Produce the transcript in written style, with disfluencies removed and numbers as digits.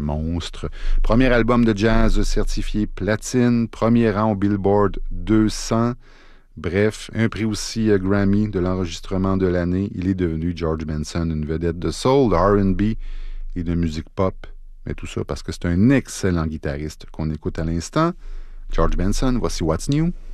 monstre. Premier album de jazz certifié platine, premier rang au Billboard 200. Bref, un prix aussi Grammy de l'enregistrement de l'année. Il est devenu, George Benson, une vedette de soul, de R&B et de musique pop. Mais tout ça parce que c'est un excellent guitariste qu'on écoute à l'instant. George Benson, voici What's New.